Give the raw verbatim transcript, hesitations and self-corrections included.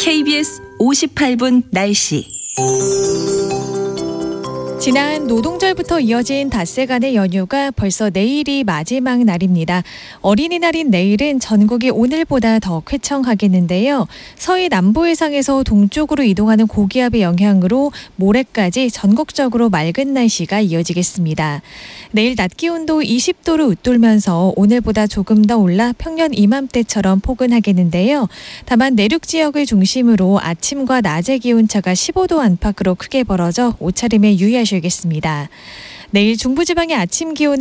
케이비에스 오십팔 분 날씨. 지난 노동절부터 이어진 닷새간의 연휴가 벌써 내일이 마지막 날입니다. 어린이날인 내일은 전국이 오늘보다 더 쾌청하겠는데요. 서해 남부 해상에서 동쪽으로 이동하는 고기압의 영향으로 모레까지 전국적으로 맑은 날씨가 이어지겠습니다. 내일 낮 기온도 이십 도를 웃돌면서 오늘보다 조금 더 올라 평년 이맘때처럼 포근하겠는데요. 다만 내륙 지역을 중심으로 아침과 낮의 기온차가 십오 도 안팎으로 크게 벌어져 옷차림에 유의하셔야겠습니다. 내일 중부지방의 아침 기온은